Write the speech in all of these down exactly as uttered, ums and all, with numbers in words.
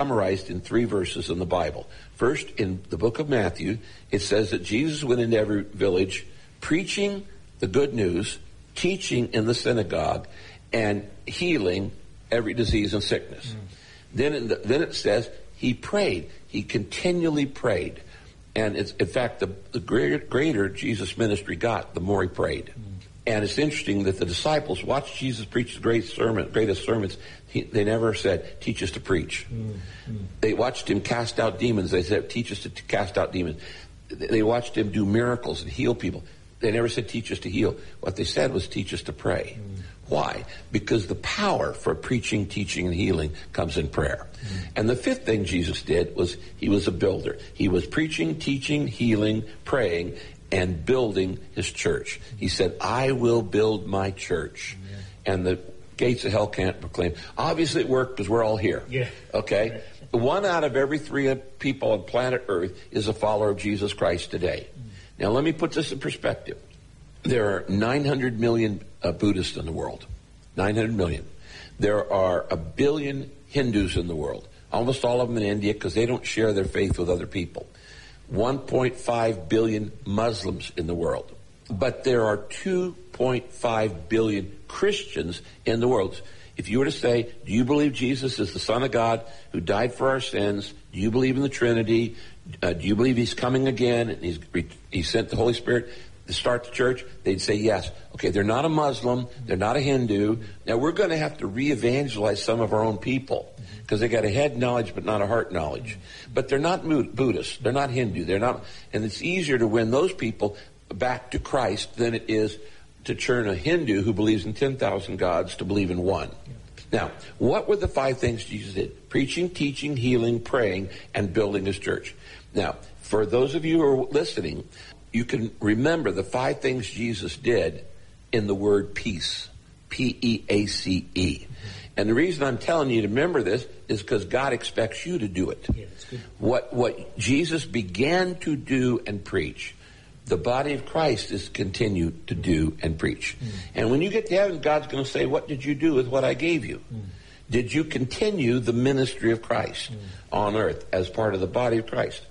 summarized in three verses in the Bible. First, in the book of Matthew, it says that Jesus went into every village preaching the good news, teaching in the synagogue, and healing every disease and sickness. Mm. Then, in the, then it says he prayed. He continually prayed. And it's, in fact, the, the greater, greater Jesus' ministry got, the more he prayed. Mm. And it's interesting that the disciples watched Jesus preach the great sermon, greatest sermons. He, they never said, teach us to preach. Mm. Mm. They watched him cast out demons. They said, teach us to t- cast out demons. They watched him do miracles and heal people. They never said, teach us to heal. What they said was, teach us to pray. Mm. Why? Because the power for preaching, teaching, and healing comes in prayer. Mm. And the fifth thing Jesus did was he was a builder. He was preaching, teaching, healing, praying, and building his church. He said, I will build my church. Mm. And the gates of hell can't proclaim. Obviously it worked because we're all here. Yeah. Okay? Right. One out of every three people on planet Earth is a follower of Jesus Christ today. Mm. Now let me put this in perspective. There are nine hundred million uh, Buddhists in the world. nine hundred million. There are a billion Hindus in the world. Almost all of them in India because they don't share their faith with other people. one point five billion Muslims in the world. But there are two point five billion Christians in the world. If you were to say, do you believe Jesus is the Son of God who died for our sins? Do you believe in the Trinity? Uh, do you believe he's coming again and he's, he sent the Holy Spirit to start the church? They'd say yes. Okay, they're not a Muslim. They're not a Hindu. Now, we're going to have to re-evangelize some of our own people because they got a head knowledge but not a heart knowledge. But they're not Buddhist. They're not Hindu. They're not, and it's easier to win those people back to Christ than it is to turn a Hindu who believes in ten thousand gods to believe in one. Now, what were the five things Jesus did? Preaching, teaching, healing, praying, and building his church. Now, for those of you who are listening, you can remember the five things Jesus did in the word peace. P E A C E. And the reason I'm telling you to remember this is because God expects you to do it. Yeah, that's good. What, what Jesus began to do and preach, the body of Christ is continue to do and preach. Mm. And when you get to heaven, God's going to say, what did you do with what I gave you? Mm. Did you continue the ministry of Christ mm. on earth as part of the body of Christ?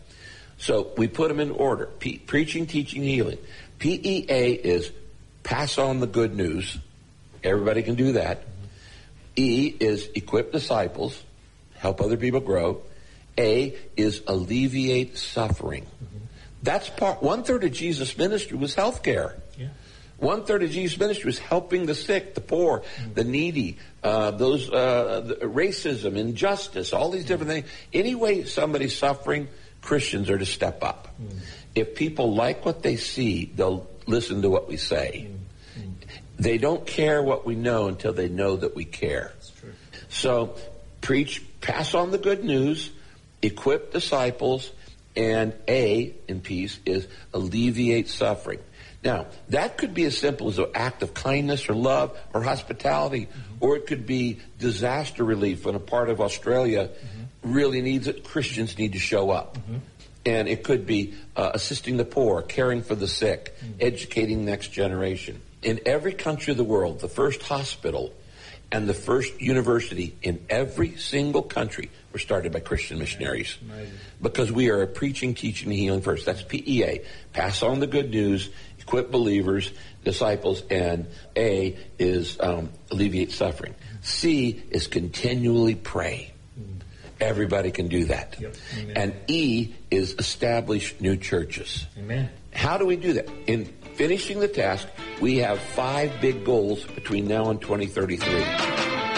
So we put them in order. P- preaching, teaching, healing. P E A is pass on the good news. Everybody can do that. Mm-hmm. E is equip disciples, help other people grow. A is alleviate suffering. Mm-hmm. That's part, one third of Jesus' ministry was health care. Yeah. One third of Jesus' ministry was helping the sick, the poor, mm-hmm. the needy, uh, those, uh, the racism, injustice, all these different things. Any way somebody's suffering, Christians are to step up. Mm-hmm. If people like what they see, they'll listen to what we say. Mm-hmm. They don't care what we know until they know that we care. That's true. So preach, pass on the good news, equip disciples, and A in peace is alleviate suffering. Now, that could be as simple as an act of kindness or love or hospitality, mm-hmm. or it could be disaster relief when a part of Australia mm-hmm. really needs it. Christians need to show up. Mm-hmm. And it could be uh, assisting the poor, caring for the sick, mm-hmm. educating the next generation. In every country of the world, the first hospital and the first university in every single country were started by Christian missionaries. Amazing. Because we are preaching, teaching, and healing first. That's P E A. Pass on the good news, equip believers, disciples, and A is um, alleviate suffering. C is continually pray. Mm. Everybody can do that. Yep. And E is establish new churches. Amen. How do we do that? In finishing the task, we have five big goals between now and twenty thirty-three.